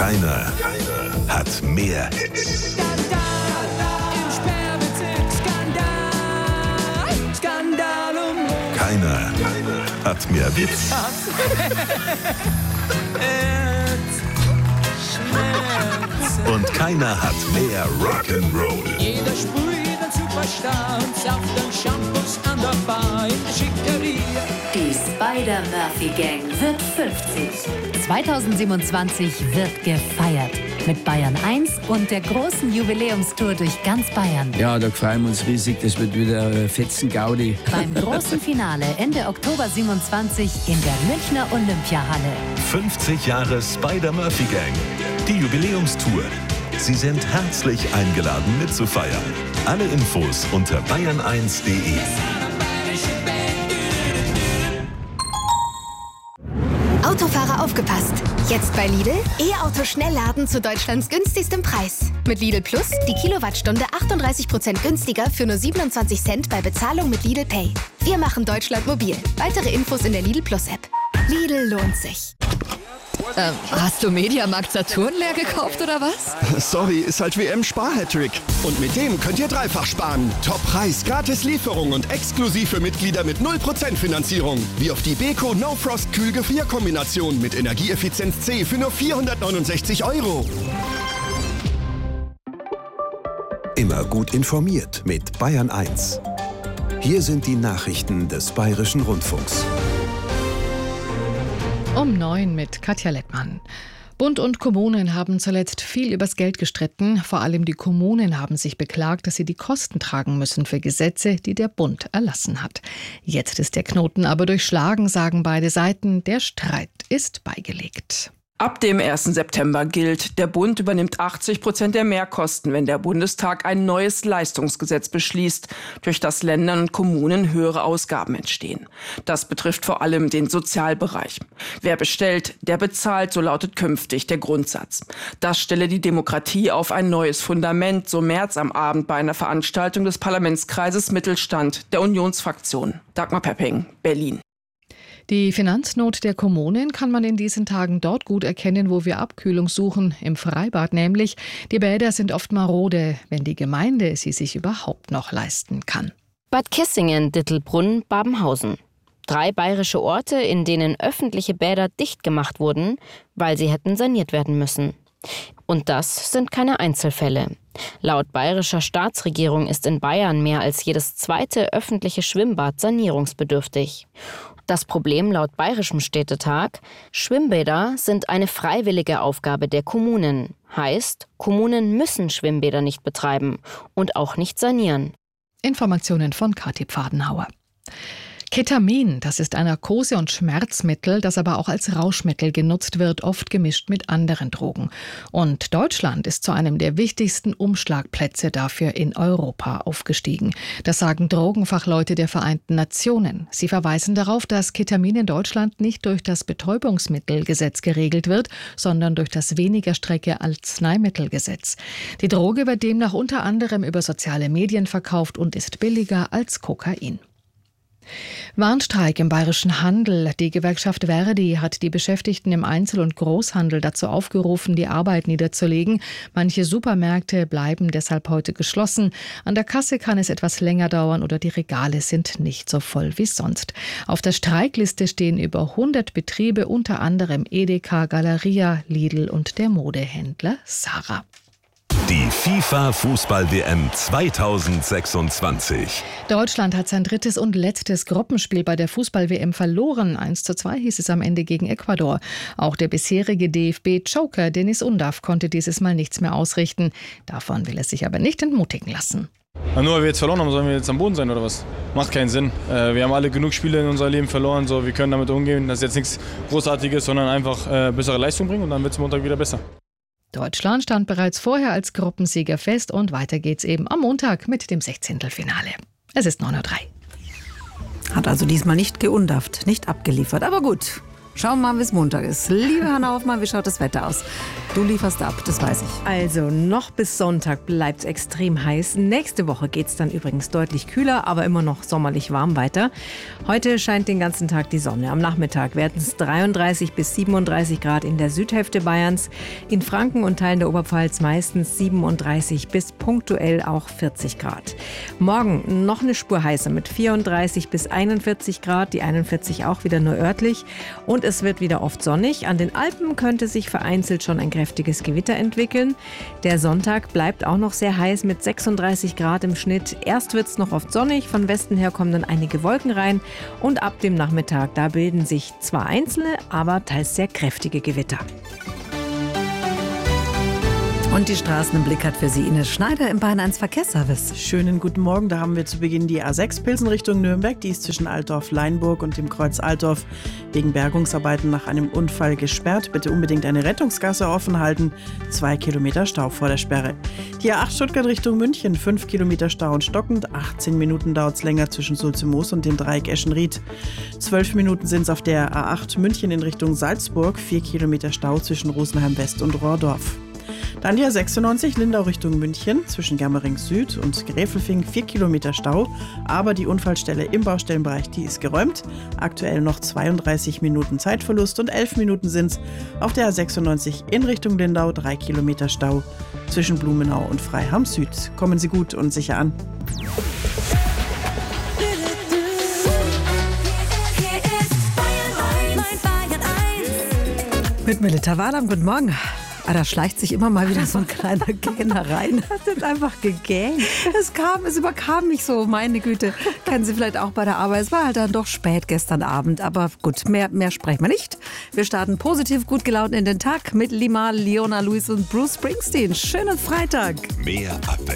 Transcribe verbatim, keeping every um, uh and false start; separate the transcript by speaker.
Speaker 1: Keiner, keiner hat mehr Hits.
Speaker 2: Skandal im Sperrbezirk, Skandal, Skandal um
Speaker 1: Keiner, keiner hat mehr Witz. Und keiner hat mehr Rock'n'Roll.
Speaker 2: Jeder sprüht ein Superstar und Saft und Shampoos an der Bar in der Schickeria.
Speaker 3: Die Spider-Murphy-Gang wird fünfzig. zweitausendsiebenundzwanzig wird gefeiert. Mit Bayern eins und der großen Jubiläumstour durch ganz Bayern.
Speaker 4: Ja, da freuen wir uns riesig. Das wird wieder äh, fetzen Gaudi.
Speaker 3: Beim großen Finale Ende Oktober siebenundzwanzig in der Münchner Olympiahalle.
Speaker 1: fünfzig Jahre Spider-Murphy-Gang. Die Jubiläumstour. Sie sind herzlich eingeladen mitzufeiern. Alle Infos unter bayern eins punkt de.
Speaker 5: Autofahrer aufgepasst! Jetzt bei Lidl E-Auto Schnellladen zu Deutschlands günstigstem Preis. Mit Lidl Plus die Kilowattstunde achtunddreißig Prozent günstiger für nur siebenundzwanzig Cent bei Bezahlung mit Lidl Pay. Wir machen Deutschland mobil. Weitere Infos in der Lidl Plus App. Lidl lohnt sich.
Speaker 6: Ähm, hast du Mediamarkt Saturn leer gekauft oder was?
Speaker 7: Sorry, ist halt W M-Spar-Hattrick. Und mit dem könnt ihr dreifach sparen. Top-Preis, gratis Lieferung und exklusiv für Mitglieder mit null Prozent Finanzierung. Wie auf die Beko No Frost Kühlgefrierkombination mit Energieeffizienz C für nur vierhundertneunundsechzig Euro.
Speaker 1: Immer gut informiert mit Bayern eins. Hier sind die Nachrichten des Bayerischen Rundfunks.
Speaker 8: Um neun mit Katja Lettmann. Bund und Kommunen haben zuletzt viel übers Geld gestritten. Vor allem die Kommunen haben sich beklagt, dass sie die Kosten tragen müssen für Gesetze, die der Bund erlassen hat. Jetzt ist der Knoten aber durchschlagen, sagen beide Seiten. Der Streit ist beigelegt.
Speaker 9: Ab dem ersten September gilt, der Bund übernimmt achtzig Prozent der Mehrkosten, wenn der Bundestag ein neues Leistungsgesetz beschließt, durch das Ländern und Kommunen höhere Ausgaben entstehen. Das betrifft vor allem den Sozialbereich. Wer bestellt, der bezahlt, so lautet künftig der Grundsatz. Das stelle die Demokratie auf ein neues Fundament, so Merz am Abend bei einer Veranstaltung des Parlamentskreises Mittelstand der Unionsfraktion. Dagmar Pepping, Berlin.
Speaker 8: Die Finanznot der Kommunen kann man in diesen Tagen dort gut erkennen, wo wir Abkühlung suchen, im Freibad nämlich. Die Bäder sind oft marode, wenn die Gemeinde sie sich überhaupt noch leisten kann.
Speaker 10: Bad Kissingen, Dittelbrunn, Babenhausen. Drei bayerische Orte, in denen öffentliche Bäder dicht gemacht wurden, weil sie hätten saniert werden müssen. Und das sind keine Einzelfälle. Laut bayerischer Staatsregierung ist in Bayern mehr als jedes zweite öffentliche Schwimmbad sanierungsbedürftig. Das Problem laut Bayerischem Städtetag: Schwimmbäder sind eine freiwillige Aufgabe der Kommunen. Heißt, Kommunen müssen Schwimmbäder nicht betreiben und auch nicht sanieren.
Speaker 8: Informationen von Kathi Pfadenhauer. Ketamin, das ist ein Narkose- und Schmerzmittel, das aber auch als Rauschmittel genutzt wird, oft gemischt mit anderen Drogen. Und Deutschland ist zu einem der wichtigsten Umschlagplätze dafür in Europa aufgestiegen. Das sagen Drogenfachleute der Vereinten Nationen. Sie verweisen darauf, dass Ketamin in Deutschland nicht durch das Betäubungsmittelgesetz geregelt wird, sondern durch das weniger strenge Arzneimittelgesetz. Die Droge wird demnach unter anderem über soziale Medien verkauft und ist billiger als Kokain. Warnstreik im bayerischen Handel. Die Gewerkschaft Verdi hat die Beschäftigten im Einzel- und Großhandel dazu aufgerufen, die Arbeit niederzulegen. Manche Supermärkte bleiben deshalb heute geschlossen. An der Kasse kann es etwas länger dauern oder die Regale sind nicht so voll wie sonst. Auf der Streikliste stehen über hundert Betriebe, unter anderem Edeka, Galeria, Lidl und der Modehändler Zara.
Speaker 1: Die FIFA-Fußball-W M zweitausendsechsundzwanzig.
Speaker 8: Deutschland hat sein drittes und letztes Gruppenspiel bei der Fußball-W M verloren. eins zu zwei hieß es am Ende gegen Ecuador. Auch der bisherige D F B-Joker Dennis Undaff konnte dieses Mal nichts mehr ausrichten. Davon will er sich aber nicht entmutigen lassen.
Speaker 11: Na, nur weil wir jetzt verloren haben, sollen wir jetzt am Boden sein oder was? Macht keinen Sinn. Äh, wir haben alle genug Spiele in unserem Leben verloren. So, wir können damit umgehen. Das ist jetzt nichts Großartiges, sondern einfach äh, bessere Leistung bringen und dann wird es Montag wieder besser.
Speaker 8: Deutschland stand bereits vorher als Gruppensieger fest und weiter geht's eben am Montag mit dem Sechzehntelfinale. Es ist neun Uhr drei.
Speaker 12: Hat also diesmal nicht geundafft, nicht abgeliefert. Aber gut, Schauen wir mal, wie es Montag ist. Liebe Hanna Hoffmann, wie schaut das Wetter aus? Du lieferst ab, das weiß ich.
Speaker 13: Also noch bis Sonntag bleibt es extrem heiß. Nächste Woche geht es dann übrigens deutlich kühler, aber immer noch sommerlich warm weiter. Heute scheint den ganzen Tag die Sonne. Am Nachmittag werden es dreiunddreißig bis siebenunddreißig Grad in der Südhälfte Bayerns. In Franken und Teilen der Oberpfalz meistens siebenunddreißig bis punktuell auch vierzig Grad. Morgen noch eine Spur heißer mit vierunddreißig bis einundvierzig Grad, die einundvierzig auch wieder nur örtlich. Und es wird wieder oft sonnig. An den Alpen könnte sich vereinzelt schon ein kräftiges Gewitter entwickeln. Der Sonntag bleibt auch noch sehr heiß mit sechsunddreißig Grad im Schnitt. Erst wird es noch oft sonnig, von Westen her kommen dann einige Wolken rein und ab dem Nachmittag, da bilden sich zwar einzelne, aber teils sehr kräftige Gewitter.
Speaker 12: Und die Straßen im Blick hat für Sie Ines Schneider im Bayern eins Verkehrsservice.
Speaker 14: Schönen guten Morgen, da haben wir zu Beginn die A sechs Pilsen Richtung Nürnberg. Die ist zwischen Altdorf-Leinburg und dem Kreuz Altdorf wegen Bergungsarbeiten nach einem Unfall gesperrt. Bitte unbedingt eine Rettungsgasse offen halten. Zwei Kilometer Stau vor der Sperre. Die A acht Stuttgart Richtung München, fünf Kilometer Stau und stockend. achtzehn Minuten dauert es länger zwischen Sulze-Moos und dem Dreieck Eschenried. zwölf Minuten sind es auf der A acht München in Richtung Salzburg. vier Kilometer Stau zwischen Rosenheim West und Rohrdorf. Dann die A sechsundneunzig Lindau Richtung München, zwischen Germering Süd und Gräfelfing vier Kilometer Stau. Aber die Unfallstelle im Baustellenbereich, die ist geräumt. Aktuell noch zweiunddreißig Minuten Zeitverlust und elf Minuten sind es auf der A sechsundneunzig in Richtung Lindau, drei Kilometer Stau zwischen Blumenau und Freiham Süd. Kommen Sie gut und sicher an.
Speaker 12: Mit Melita Wahlam, guten Morgen. Ah, da schleicht sich immer mal wieder so ein kleiner Gähner rein.
Speaker 13: Hat das einfach gegähnt.
Speaker 12: Es kam, es überkam mich so, meine Güte. Kennen Sie vielleicht auch bei der Arbeit. Es war halt dann doch spät gestern Abend. Aber gut, mehr, mehr sprechen wir nicht. Wir starten positiv gut gelaunt in den Tag mit Limahl, Leona Lewis und Bruce Springsteen. Schönen Freitag.
Speaker 1: Mehr Abwechslung.